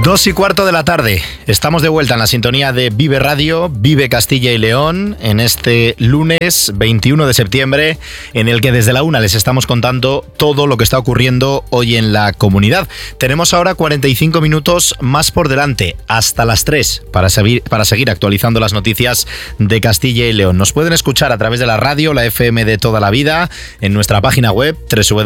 2:15 de la tarde. Estamos de vuelta en la sintonía de Vive Radio, Vive Castilla y León, en este lunes 21 de septiembre, en el que desde la 1 les estamos contando todo lo que está ocurriendo hoy en la comunidad. Tenemos ahora 45 minutos más por delante, hasta las 3, para seguir actualizando las noticias de Castilla y León. Nos pueden escuchar a través de la radio, la FM de toda la vida, en nuestra página web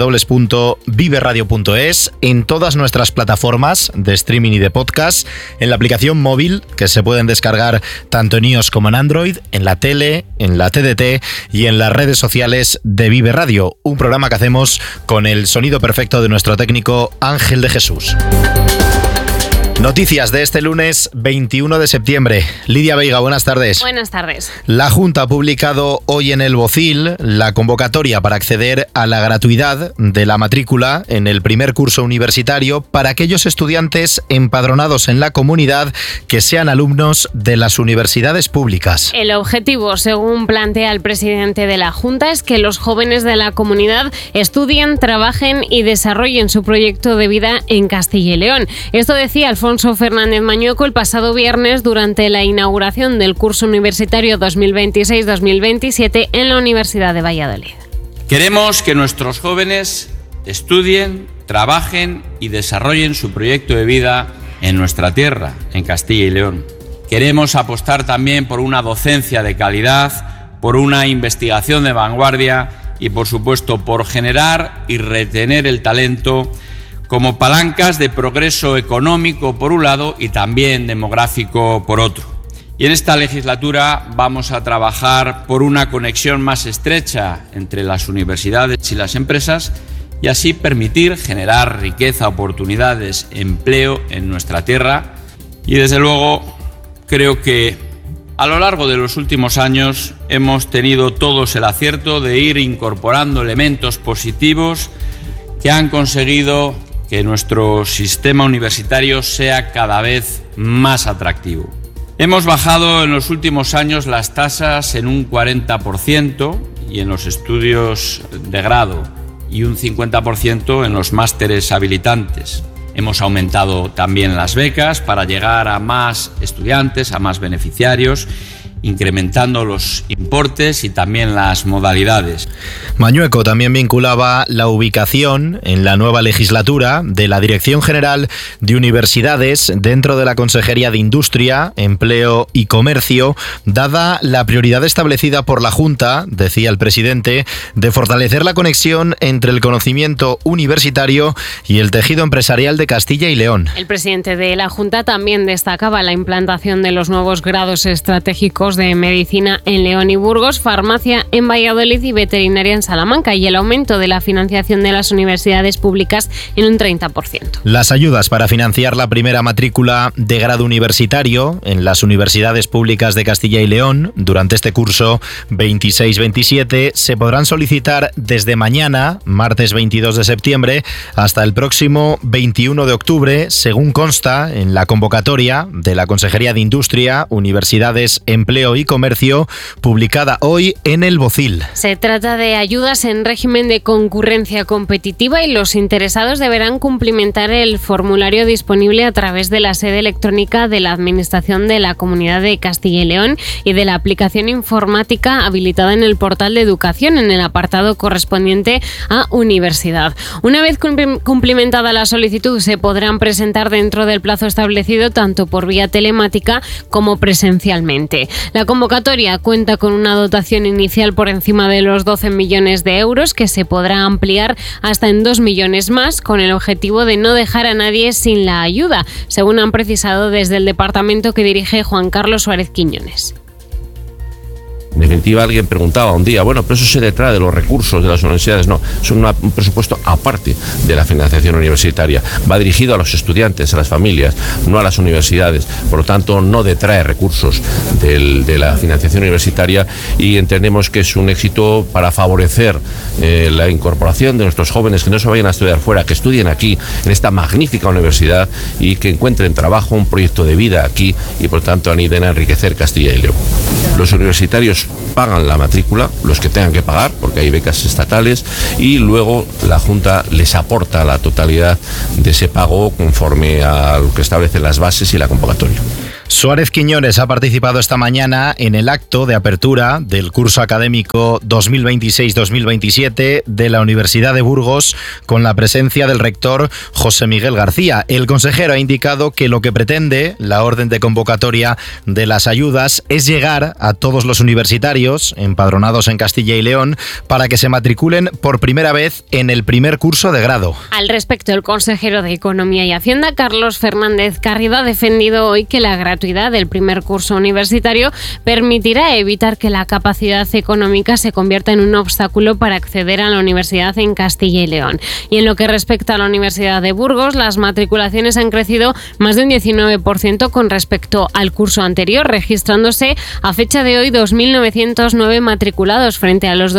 www.viveradio.es, en todas nuestras plataformas de streaming y de podcast, en la aplicación móvil que se pueden descargar tanto en iOS como en Android, en la tele, en la TDT y en las redes sociales de Vive Radio, un programa que hacemos con el sonido perfecto de nuestro técnico Ángel de Jesús. Noticias de este lunes 21 de septiembre. Lidia Veiga, buenas tardes. Buenas tardes. La Junta ha publicado hoy en el Bocil la convocatoria para acceder a la gratuidad de la matrícula en el primer curso universitario para aquellos estudiantes empadronados en la comunidad que sean alumnos de las universidades públicas. El objetivo, según plantea el presidente de la Junta, es que los jóvenes de la comunidad estudien, trabajen y desarrollen su proyecto de vida en Castilla y León. Esto decía Alfonso Fernández Mañueco el pasado viernes durante la inauguración del curso universitario 2026-2027 en la Universidad de Valladolid. Queremos que nuestros jóvenes estudien, trabajen y desarrollen su proyecto de vida en nuestra tierra, en Castilla y León. Queremos apostar también por una docencia de calidad, por una investigación de vanguardia y, por supuesto, por generar y retener el talento como palancas de progreso económico por un lado y también demográfico por otro. Y en esta legislatura vamos a trabajar por una conexión más estrecha entre las universidades y las empresas y así permitir generar riqueza, oportunidades, empleo en nuestra tierra. Y desde luego creo que a lo largo de los últimos años hemos tenido todos el acierto de ir incorporando elementos positivos que han conseguido que nuestro sistema universitario sea cada vez más atractivo. Hemos bajado en los últimos años las tasas en un 40% y en los estudios de grado y un 50% en los másteres habilitantes. Hemos aumentado también las becas para llegar a más estudiantes, a más beneficiarios, incrementando los importes y también las modalidades. Mañueco también vinculaba la ubicación en la nueva legislatura de la Dirección General de Universidades dentro de la Consejería de Industria, Empleo y Comercio, dada la prioridad establecida por la Junta, decía el presidente, de fortalecer la conexión entre el conocimiento universitario y el tejido empresarial de Castilla y León. El presidente de la Junta también destacaba la implantación de los nuevos grados estratégicos de Medicina en León y Burgos, Farmacia en Valladolid y Veterinaria en Salamanca y el aumento de la financiación de las universidades públicas en un 30%. Las ayudas para financiar la primera matrícula de grado universitario en las universidades públicas de Castilla y León durante este curso 26-27 se podrán solicitar desde mañana, martes 22 de septiembre, hasta el próximo 21 de octubre, según consta en la convocatoria de la Consejería de Industria, Universidades, Empleo y Comercio, publicada hoy en el Bocil. Se trata de ayudas en régimen de concurrencia competitiva y los interesados deberán cumplimentar el formulario disponible a través de la sede electrónica de la Administración de la Comunidad de Castilla y León y de la aplicación informática habilitada en el portal de educación en el apartado correspondiente a universidad. Una vez cumplimentada la solicitud, se podrán presentar dentro del plazo establecido tanto por vía telemática como presencialmente. La convocatoria cuenta con una dotación inicial por encima de los 12 millones de euros que se podrá ampliar hasta en 2 millones más con el objetivo de no dejar a nadie sin la ayuda, según han precisado desde el departamento que dirige Juan Carlos Suárez Quiñones. En definitiva, alguien preguntaba un día, bueno, pero eso se detrae de los recursos de las universidades. No, es un presupuesto aparte de la financiación universitaria. Va dirigido a los estudiantes, a las familias, no a las universidades. Por lo tanto, no detrae recursos de la financiación universitaria y entendemos que es un éxito para favorecer la incorporación de nuestros jóvenes que no se vayan a estudiar fuera, que estudien aquí, en esta magnífica universidad y que encuentren trabajo, un proyecto de vida aquí y, por tanto, aniden a enriquecer Castilla y León. Los universitarios pagan la matrícula, los que tengan que pagar, porque hay becas estatales, y luego la Junta les aporta la totalidad de ese pago conforme a lo que establecen las bases y la convocatoria. Suárez Quiñones ha participado esta mañana en el acto de apertura del curso académico 2026-2027 de la Universidad de Burgos, con la presencia del rector José Miguel García. El consejero ha indicado que lo que pretende la orden de convocatoria de las ayudas es llegar a todos los universitarios empadronados en Castilla y León para que se matriculen por primera vez en el primer curso de grado. Al respecto, el consejero de Economía y Hacienda, Carlos Fernández Carriedo, ha defendido hoy que la gratuidad del primer curso universitario permitirá evitar que la capacidad económica se convierta en un obstáculo para acceder a la universidad en Castilla y León. Y en lo que respecta a la Universidad de Burgos, las matriculaciones han crecido más de un 19% con respecto al curso anterior, registrándose a fecha de hoy 2.909 matriculados frente a los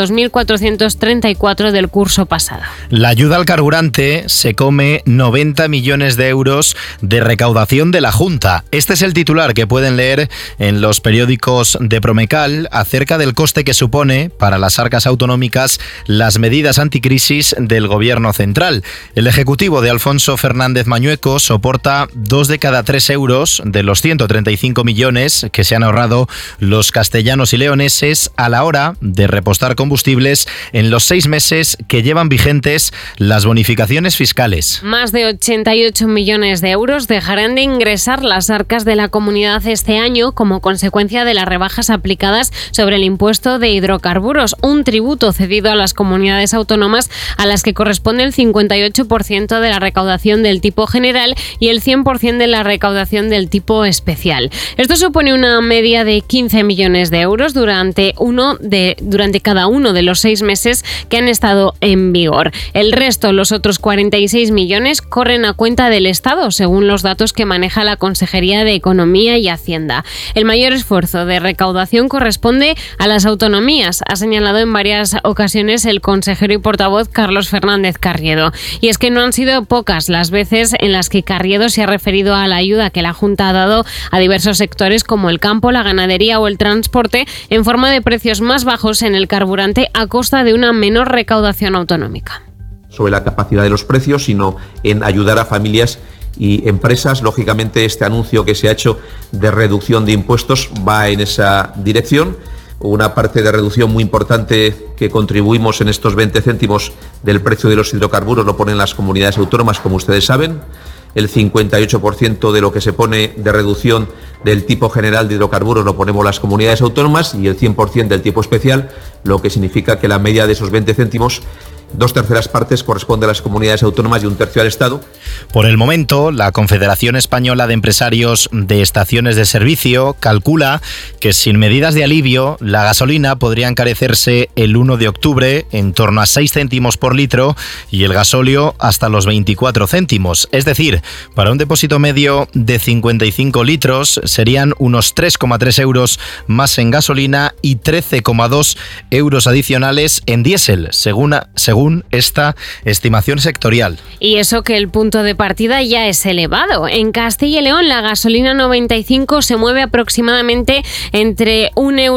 2.434 del curso pasado. La ayuda al carburante se come 90 millones de euros de recaudación de la Junta. Este es el titular que pueden leer en los periódicos de Promecal acerca del coste que supone para las arcas autonómicas las medidas anticrisis del Gobierno central. El Ejecutivo de Alfonso Fernández Mañueco soporta 2 de cada 3 euros de los 135 millones que se han ahorrado los castellanos y leoneses a la hora de repostar combustibles en los 6 meses que llevan vigentes las bonificaciones fiscales. Más de 88 millones de euros dejarán de ingresar las arcas de la comunidad este año como consecuencia de las rebajas aplicadas sobre el impuesto de hidrocarburos, un tributo cedido a las comunidades autónomas a las que corresponde el 58% de la recaudación del tipo general y el 100% de la recaudación del tipo especial. Esto supone una media de 15 millones de euros durante cada uno de los 6 meses que han estado en vigor. El resto, los otros 46 millones, corren a cuenta del Estado, según los datos que maneja la Consejería de Economía y Hacienda. El mayor esfuerzo de recaudación corresponde a las autonomías, ha señalado en varias ocasiones el consejero y portavoz Carlos Fernández Carriedo. Y es que no han sido pocas las veces en las que Carriedo se ha referido a la ayuda que la Junta ha dado a diversos sectores como el campo, la ganadería o el transporte en forma de precios más bajos en el carburante a costa de una menor recaudación autonómica. Sobre la capacidad de los precios, sino en ayudar a familias y empresas. Lógicamente, este anuncio que se ha hecho de reducción de impuestos va en esa dirección. Una parte de reducción muy importante que contribuimos en estos 20 céntimos del precio de los hidrocarburos lo ponen las comunidades autónomas, como ustedes saben. El 58% de lo que se pone de reducción del tipo general de hidrocarburos lo ponemos las comunidades autónomas y el 100% del tipo especial, lo que significa que la media de esos 20 céntimos 2/3 partes corresponde a las comunidades autónomas y 1/3 al Estado. Por el momento, la Confederación Española de Empresarios de Estaciones de Servicio calcula que sin medidas de alivio, la gasolina podría encarecerse el 1 de octubre en torno a 6 céntimos por litro y el gasóleo hasta los 24 céntimos. Es decir, para un depósito medio de 55 litros serían unos 3,3 euros más en gasolina y 13,2 euros adicionales en diésel, según esta estimación sectorial. Y eso que el punto de partida ya es elevado. En Castilla y León la gasolina 95 se mueve aproximadamente entre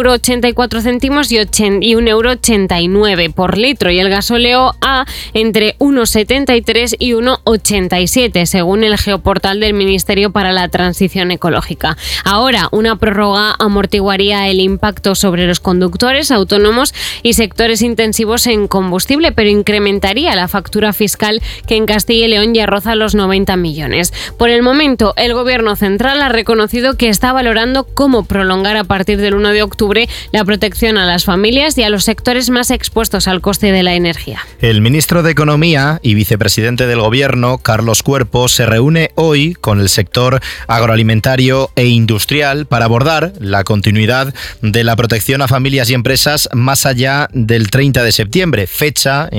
1,84 € y 1,89 € por litro y el gasóleo A entre 1,73 y 1,87 según el geoportal del Ministerio para la Transición Ecológica. Ahora, una prórroga amortiguaría el impacto sobre los conductores, autónomos y sectores intensivos en combustible, pero incrementaría la factura fiscal que en Castilla y León ya roza los 90 millones. Por el momento, el Gobierno central ha reconocido que está valorando cómo prolongar a partir del 1 de octubre la protección a las familias y a los sectores más expuestos al coste de la energía. El ministro de Economía y vicepresidente del Gobierno, Carlos Cuerpo, se reúne hoy con el sector agroalimentario e industrial para abordar la continuidad de la protección a familias y empresas más allá del 30 de septiembre, fecha en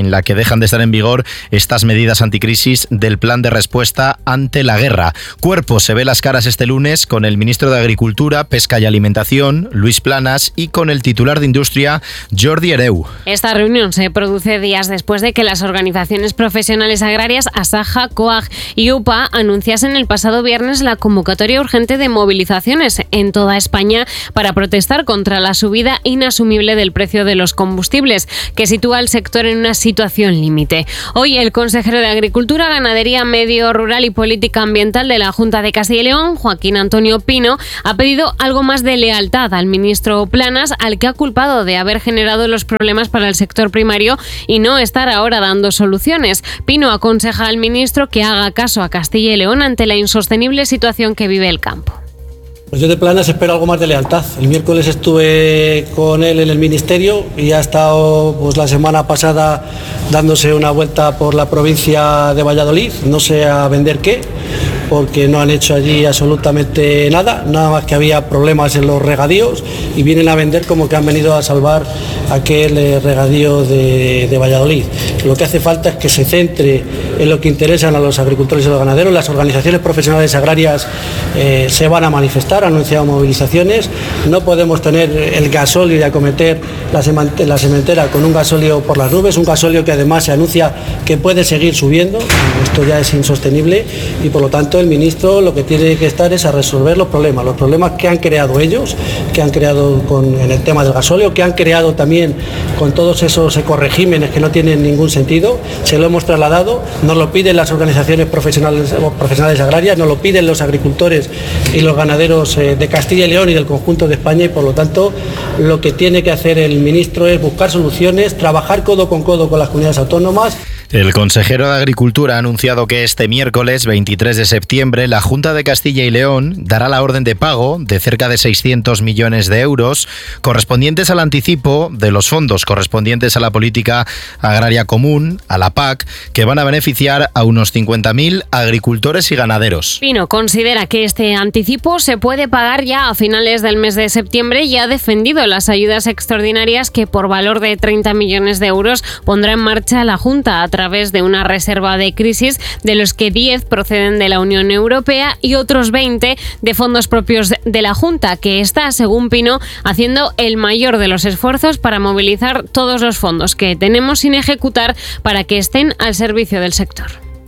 en la que dejan de estar en vigor estas medidas anticrisis del plan de respuesta ante la guerra. Cuerpo se ve las caras este lunes con el ministro de Agricultura, Pesca y Alimentación, Luis Planas, y con el titular de Industria, Jordi Hereu. Esta reunión se produce días después de que las organizaciones profesionales agrarias Asaja, COAG y UPA anunciasen el pasado viernes la convocatoria urgente de movilizaciones en toda España para protestar contra la subida inasumible del precio de los combustibles, que sitúa al sector en una situación límite. Hoy el consejero de Agricultura, Ganadería, Medio Rural y Política Ambiental de la Junta de Castilla y León, Joaquín Antonio Pino, ha pedido algo más de lealtad al ministro Planas, al que ha culpado de haber generado los problemas para el sector primario y no estar ahora dando soluciones. Pino aconseja al ministro que haga caso a Castilla y León ante la insostenible situación que vive el campo. Pues yo de Planas espero algo más de lealtad. El miércoles estuve con él en el ministerio y ha estado pues la semana pasada dándose una vuelta por la provincia de Valladolid, no sé a vender qué, porque no han hecho allí absolutamente nada más que había problemas en los regadíos y vienen a vender como que han venido a salvar aquel regadío de Valladolid. Lo que hace falta es que se centre en lo que interesan a los agricultores y los ganaderos. Las organizaciones profesionales agrarias se van a manifestar, han anunciado movilizaciones. No podemos tener el gasóleo y acometer la sementera con un gasóleo por las nubes, un gasóleo que además se anuncia que puede seguir subiendo. Esto ya es insostenible y por lo tanto el ministro lo que tiene que estar es a resolver los problemas que han creado ellos, que han creado en el tema del gasóleo, que han creado también con todos esos ecoregímenes que no tienen ningún sentido. Se lo hemos trasladado, nos lo piden las organizaciones profesionales agrarias, nos lo piden los agricultores y los ganaderos de Castilla y León y del conjunto de España y por lo tanto lo que tiene que hacer el ministro es buscar soluciones, trabajar codo con las comunidades autónomas. El consejero de Agricultura ha anunciado que este miércoles 23 de septiembre la Junta de Castilla y León dará la orden de pago de cerca de 600 millones de euros correspondientes al anticipo de los fondos correspondientes a la política agraria común, a la PAC, que van a beneficiar a unos 50.000 agricultores y ganaderos. Pino considera que este anticipo se puede pagar ya a finales del mes de septiembre y ha defendido las ayudas extraordinarias que por valor de 30 millones de euros pondrá en marcha la Junta a través de una reserva de crisis, de los que 10 proceden de la Unión Europea y otros 20 de fondos propios de la Junta, que está, según Pino, haciendo el mayor de los esfuerzos para movilizar todos los fondos que tenemos sin ejecutar para que estén al servicio del sector.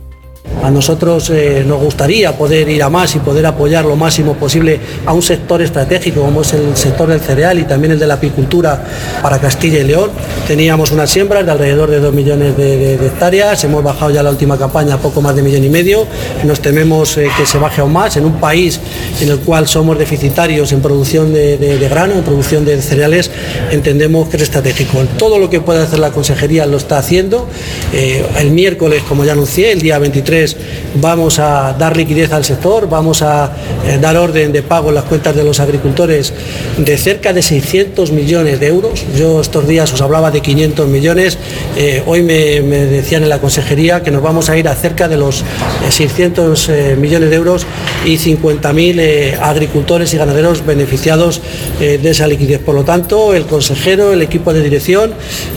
A nosotros nos gustaría poder ir a más y poder apoyar lo máximo posible a un sector estratégico como es el sector del cereal y también el de la apicultura para Castilla y León. Teníamos unas siembras de alrededor de 2 millones de hectáreas, hemos bajado ya la última campaña a poco más de 1,5 millones, nos tememos que se baje aún más en un país en el cual somos deficitarios en producción de grano, en producción de cereales, entendemos que es estratégico. Todo lo que puede hacer la consejería lo está haciendo. El miércoles, como ya anuncié, el día 23 vamos a dar liquidez al sector, vamos a dar orden de pago en las cuentas de los agricultores de cerca de 600 millones de euros. Yo estos días os hablaba de 500 millones, hoy me decían en la consejería que nos vamos a ir a cerca de los 600 millones de euros y 50.000 agricultores y ganaderos beneficiados de esa liquidez. Por lo tanto, el consejero, el equipo de dirección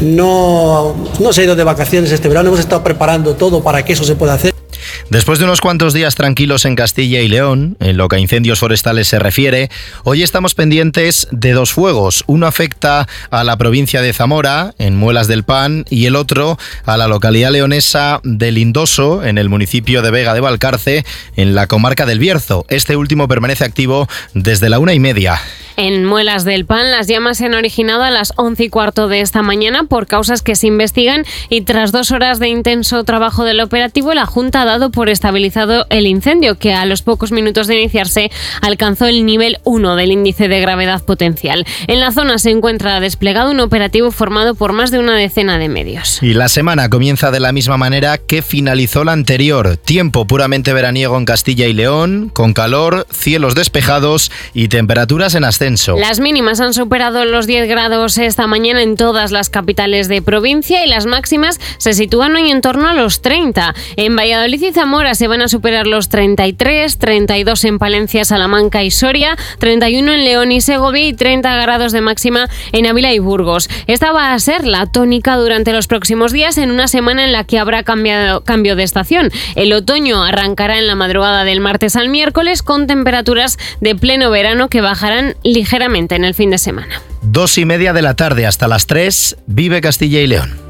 no se ha ido de vacaciones este verano, hemos estado preparando todo para que eso se pueda hacer. Después de unos cuantos días tranquilos en Castilla y León, en lo que a incendios forestales se refiere, hoy estamos pendientes de dos fuegos. Uno afecta a la provincia de Zamora, en Muelas del Pan, y el otro a la localidad leonesa de Lindoso, en el municipio de Vega de Valcarce, en la comarca del Bierzo. Este último permanece activo desde la 1:30. En Muelas del Pan, las llamas se han originado a las 11:15 de esta mañana por causas que se investigan y tras 2 horas de intenso trabajo del operativo, la Junta ha dado por estabilizado el incendio, que a los pocos minutos de iniciarse alcanzó el nivel 1 del índice de gravedad potencial. En la zona se encuentra desplegado un operativo formado por más de una decena de medios. Y la semana comienza de la misma manera que finalizó la anterior. Tiempo puramente veraniego en Castilla y León, con calor, cielos despejados y temperaturas en ascenso descenso. Las mínimas han superado los 10 grados esta mañana en todas las capitales de provincia y las máximas se sitúan hoy en torno a los 30. En Valladolid y Zamora se van a superar los 33, 32 en Palencia, Salamanca y Soria, 31 en León y Segovia y 30 grados de máxima en Ávila y Burgos. Esta va a ser la tónica durante los próximos días en una semana en la que habrá cambio de estación. El otoño arrancará en la madrugada del martes al miércoles con temperaturas de pleno verano que bajarán ligeramente en el fin de semana. 2:30 de la tarde hasta las 3, Vive Castilla y León.